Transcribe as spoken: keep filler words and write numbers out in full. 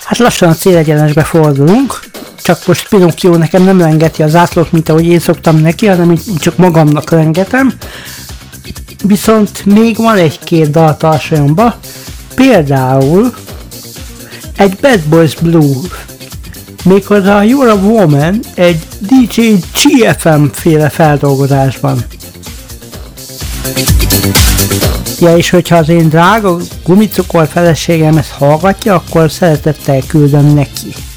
Hát lassan a célegyenesbe fordulunk, csak most Pinocchio nekem nem lengeti az zászlót, mint ahogy én szoktam neki, hanem így csak magamnak lengetem. Viszont még van egy-két dal tarsajomba, például egy Bad Boys Blues, méghozzá a You're a Woman egy dé dzsé gé ef em féle feldolgozásban. Ja, és hogyha az én drága gumicukor feleségem ezt hallgatja, akkor szeretettel küldöm neki.